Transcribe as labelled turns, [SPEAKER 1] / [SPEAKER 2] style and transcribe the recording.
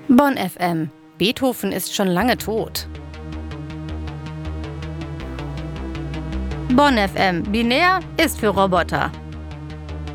[SPEAKER 1] Bonn FM. Beethoven ist schon lange tot. Bonn FM. Binär ist für Roboter.